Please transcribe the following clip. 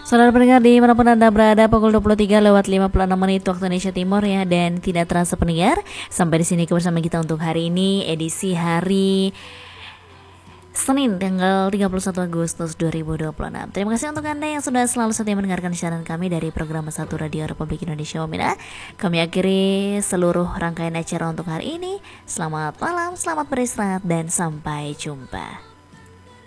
Saudara pendengar dimanapun Anda berada, pukul 23:56 waktu Indonesia Timur ya. Dan tidak terasa pendengar, sampai di sini bersama kita untuk hari ini, edisi hari Senin tanggal 31 Agustus 2026. Terima kasih untuk Anda yang sudah selalu setia mendengarkan siaran kami dari program Satu Radio Republik Indonesia Wamena. Kami akhiri seluruh rangkaian acara untuk hari ini. Selamat malam, selamat beristirahat, dan sampai jumpa.